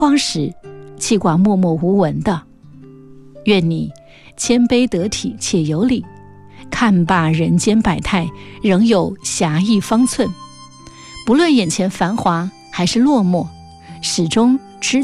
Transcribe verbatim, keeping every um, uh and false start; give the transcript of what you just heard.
光时气挂默默无闻的。愿你谦卑得体且有礼，看罢人间百态，仍有侠义方寸。不论眼前繁华还是落寞，始终